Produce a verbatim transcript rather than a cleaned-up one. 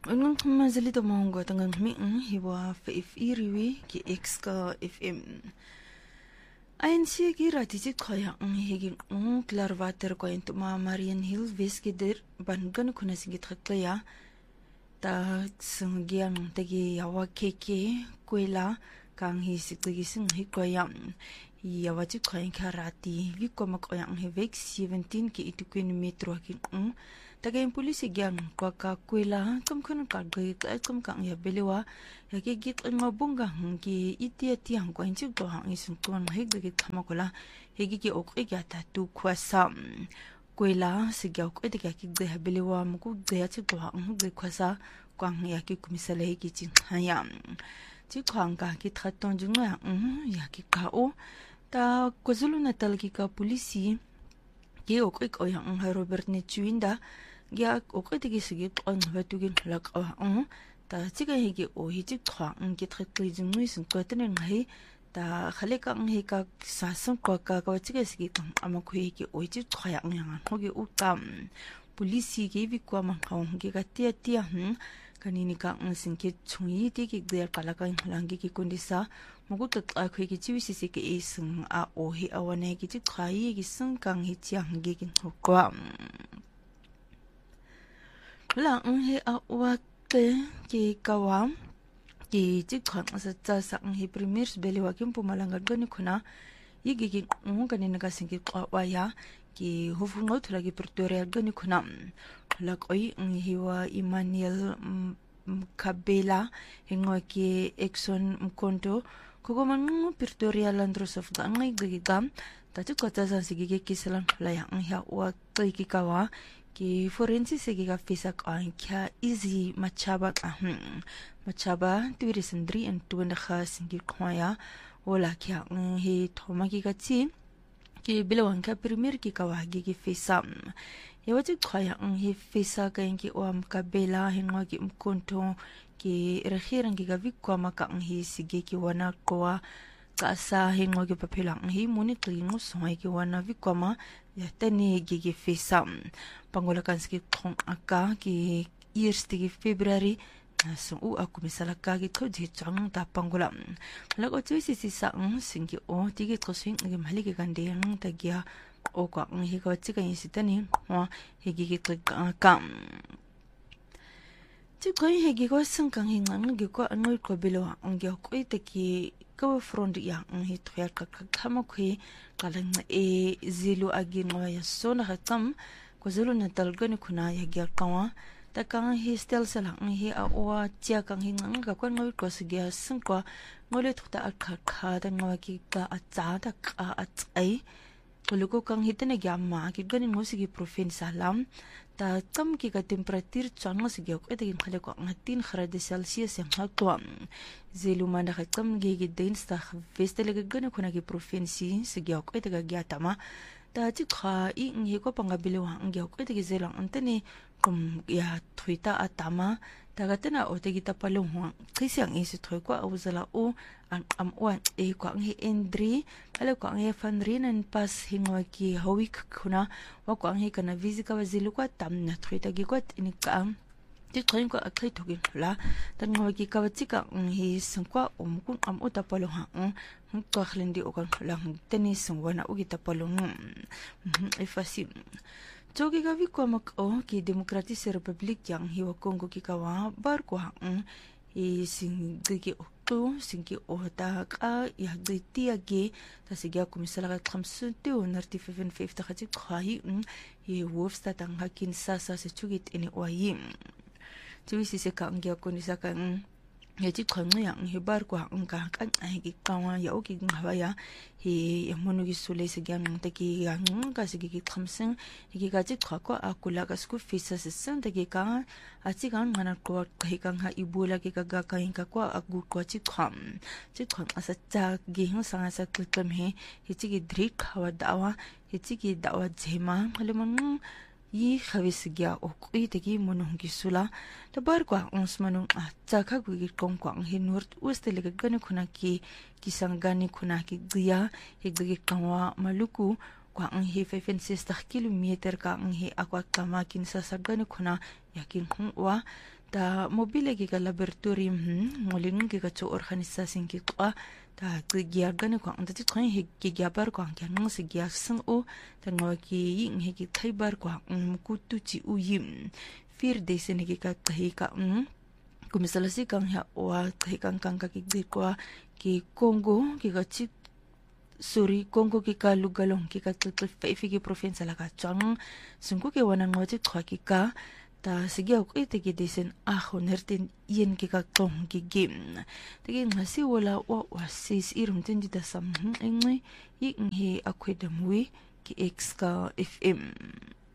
Nung mazali to mongo tangang mi hiwa fa if iriwi ki X ka F M. Ayan siya ki rati si kaya ang higing ang klarvater ko yung tuma Marian Hill Veskider bangan ko na singit kaya ta sunggiang tagi yawa keke kuela kang hisik tagi sing hikoyam yawa ti kaya karati wiko makoyang hivek seventeen ki itu kuin metro kin ang tagay polisi gyang kwa ka kuela kam kun ka gay ka kam ka ya belewa ya ke git ang mabunga ki itia ti ang kwa inchi to hang isun tuan hig de git kamakola higi ki ok ya ta tu kwasa kuela sigya ok de ki de belewa muku de ya ti to hang de kwasa kwang ya ki kumisala higi chin hayam ti kwang ka ki traton junga ya ki ka o ta KwaZulu Natal ki ka polisi ki ok ik oyang Robert Nechuinda ya ok de sige on batugin lak on ta tiga higi o hiji twa ang gitrikli jingui sun kwatene ngai ta khale ka ang hika sasun kwa ka ka tiga sige tang ama khu higi o hiji twa yang yang hogi ukam polisi ge bi kwa man kaung ge ga tia tia hm kanini ka ang sinke chungi ti ki der kala ka langi ki kundisa mugu ta a khu gi chiwi si ke isung a o hi awane gi ti khai gi sung kang hi chiang gi kin kwa la ang he a wa ke ki kawa ki ti khang sa cha sang hi primers beli wa kim pumalanga gani khuna yigi gi ng kanina ka singi wa ya ki hofu ngot lagi Pretoria gani khuna la koi ng hiwa Emmanuel Kabela hingo ki Exxon Mkonto kugo man Pretoria Landros of the ngai gi gam ta ti ko ta sa sigi ki kisalan la yang ya wa ki kawa ki forensic segi ka fisak ang kya easy machaba ahm machaba tuiri sandri and tuwanda ka singi kwaya wala kya ng he thoma ki kachi ki bilawang ka premier ki kawagi ki fisam yawati kwaya ang he fisa ka ki oam Kabela hingo ki Mkonto ki rekhirang ki gavik kwa maka ang he sige ki wana kwa kaasa hingo ki papilang hi muni klingo songai ki wana vikoma ya tani gigi fisam pangolakan ski kong aka ki eerste ki Februari so u aku misalaka ki to di chang ta pangola lago tu si si sa ng singi o tigi ko swing ngi mali ki gande ang tagya o kwa ng hi ka chika isitani wa higi ki klik ka ti ko higi ko sang kang hingang gi ko anoi ko bilo ang gi ko itaki kawa front yang hi tuya ka kama kwe kalang e zilu agin wa ya sona hatam KwaZulu Natal gani kuna ya gyal kawa ta kang hi stel salang hi a owa tia kang hi ngang ka kwan ngawi ko sigya sing kwa ngole thukta at kha kha ta ngawa ki ka a cha ta ka at ai kuluko kang hitene gyamma ki gani ngosigi province salam ta kam ki ka temperature chang sige ko etagin khale ko ngatin grade celsius yang hatwa zilu mana ka kam gi gi dins ta vestele gani kuna ki province sige ko etaga gyatama ta chi kha i ngi ko pangabile wa ngi ko etagi zelang antene kum ya thuita atama taga tena otegi tapalong ho kisiang isi thoi ko awzala o ang am wan e ko ang hi endri ale ko ang hi fanrinan pas hingwa ki hawik kuna wa ko ang hi kana vizika wazilu ko tam na thuita gi ko inika am ti thain ko akai thogin la tan ngwa ki kawachika ang hi sangkwa um kun am utapalong ha ng ko khlindi o kan lang teni sungwana ugi tapalong ifasim Jogi gavi ko mako ki Democratic Republic yang hiwa Congo ki kawa bar ko hang e sing gi okto sing ki ota ka ya gi tiage ta sigya komisala ka thamsu te onarti fifty khati khai e wofsta tang hakin sasa se chugit eni oyi tuisi se ka ngya ko ni saka ya ti khang yang he bar ko hang ka kan ai gi kawa ya o ki ngwa ya he yamonu gi sule se gyang ta ki yang ka se gi khamseng gi ga ji khwa ko akula ka sku fisa se san ta gi ka a chi gan ngana ko kai kang ha ibula ki ka ga ka in ka ko agu ko chi kham chi kham asa cha gi hu sang asa kutam he he chi gi drik hawa dawa he chi gi dawa jema halemon yi khawis gya okui tegi monong gisula tabar kwa ons manung a chakha gu kong kwang he north west le gani khuna ki kisangani khuna ki gya he gi kangwa maluku kwa ang he fifty kilometer ka ang he akwa kama kin sa sagani khuna yakin hungwa ta mobile ki ka laboratorium ngolin ki ka cho organisation ki kwa ta giya gane kwa anda ti tkhoi he ki gya bar kwa kya nang se gya sang o ta ngo ki ying he ki khai bar kwa ku tu chi u yim fir de se ne ki ka khai ka kumisala si kang ya wa khai kang kang ka ki kwa ki Congo ki ka chi Suri Congo ki ka lugalong ki ka tlil fe ki province la ka chang sungku ke wana ngoti khwa ki ka ta sige ok ite ki disen a honertin yen ki ka tong ki gim tege ngasi wala wa wa sis irum tin di da sam engwe yi nghe akwedamwi ki X ka F M